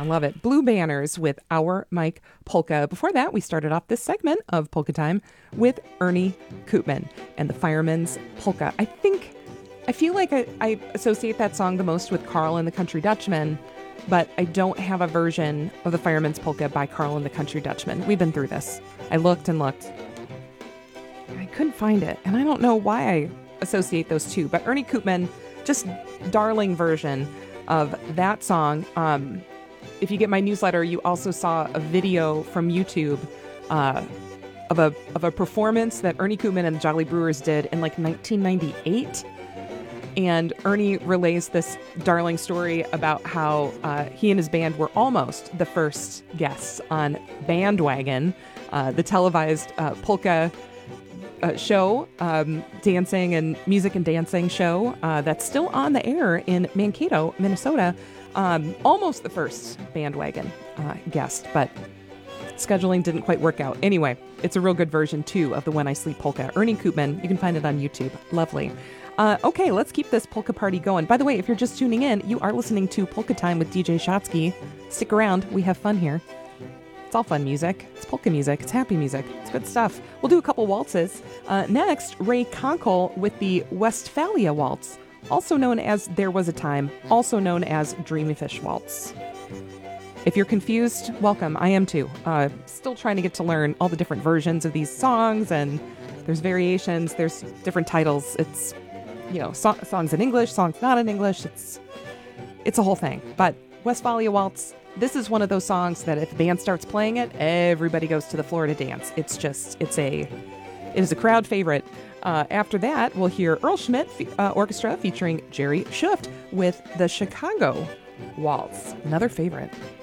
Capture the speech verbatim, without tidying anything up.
love it. Blue Banners with Our Mike Polka. Before that, we started off this segment of Polka Time with Ernie Koopman and the Fireman's Polka. I think, I feel like I, I associate that song the most with Carl and the Country Dutchman, but I don't have a version of the Fireman's Polka by Carl and the Country Dutchman. We've been through this. I looked and looked. I couldn't find it, and I don't know why I associate those two, but Ernie Koopman, just darling version of that song. Um, if you get my newsletter, you also saw a video from YouTube uh, of a of a performance that Ernie Koopman and the Jolly Brewers did in like nineteen ninety-eight. And Ernie relays this darling story about how uh, he and his band were almost the first guests on Bandwagon, uh, the televised uh, polka uh, show, um, dancing and music and dancing show uh, that's still on the air in Mankato, Minnesota. Um, almost the first Bandwagon uh, guest, but scheduling didn't quite work out. Anyway, it's a real good version, too, of the When I Sleep Polka. Ernie Koopman, you can find it on YouTube. Lovely. Uh, okay, let's keep this polka party going. By the way, if you're just tuning in, you are listening to Polka Time with D J Shotsky. Stick around. We have fun here. It's all fun music. It's polka music. It's happy music. It's good stuff. We'll do a couple waltzes. Uh, next, Ray Conkle with the Westphalia Waltz, also known as There Was a Time, also known as Dreamy Fish Waltz. If you're confused, welcome. I am too. Uh, still trying to get to learn all the different versions of these songs, and there's variations, there's different titles. It's, you know, so- songs in English, songs not in English. It's it's a whole thing. But Westphalia Waltz, this is one of those songs that if the band starts playing it, everybody goes to the floor to dance. It's just, it's a, it is a crowd favorite. Uh, after that, we'll hear Earl Schmidt uh, Orchestra featuring Jerry Schuft with the Chicago Waltz, another favorite.